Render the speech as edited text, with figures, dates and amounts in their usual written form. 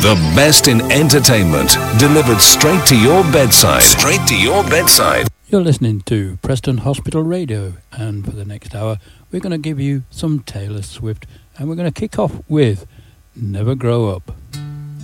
The best in entertainment, delivered straight to your bedside. Straight to your bedside. You're listening to Preston Hospital Radio, and for the next hour, we're going to give you some Taylor Swift, and we're going to kick off with Never Grow Up.